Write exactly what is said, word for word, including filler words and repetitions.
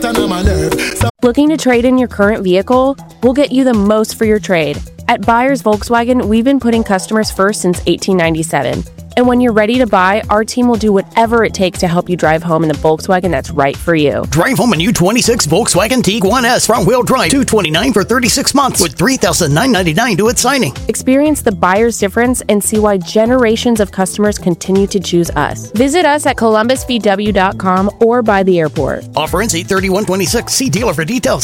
and I'm alert. So Looking to trade in your current vehicle? We'll get you the most for your trade. At Buyers Volkswagen, we've been putting customers first since eighteen ninety-seven. And when you're ready to buy, our team will do whatever it takes to help you drive home in the Volkswagen that's right for you. Drive home a new twenty-six Volkswagen Tiguan S front-wheel drive, two hundred twenty-nine dollars for thirty-six months with three thousand nine hundred ninety-nine dollars due at signing. Experience the buyer's difference and see why generations of customers continue to choose us. Visit us at columbus v w dot com or by the airport. Offer ends eight thirty-one twenty-six. See dealer for details.